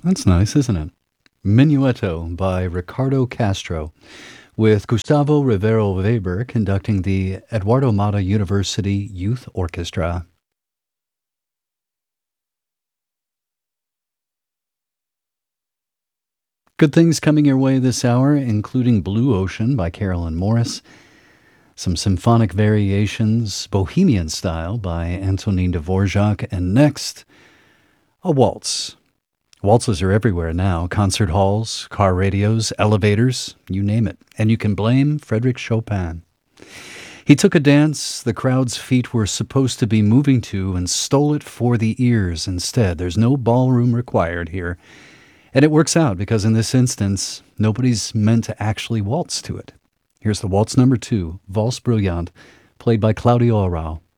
That's nice, isn't it? Minuetto by Ricardo Castro, with Gustavo Rivero Weber conducting the Eduardo Mata University Youth Orchestra. Good things coming your way this hour, including Blue Ocean by Carolyn Morris, some symphonic variations, Bohemian Style by Antonin Dvorak, and next, a waltz. Waltzes are everywhere now, concert halls, car radios, elevators, you name it. And you can blame Frédéric Chopin. He took a dance the crowd's feet were supposed to be moving to and stole it for the ears instead. There's no ballroom required here. And it works out because in this instance, nobody's meant to actually waltz to it. Here's the waltz number 2, Valse Bruyante, played by Claudio Arrau.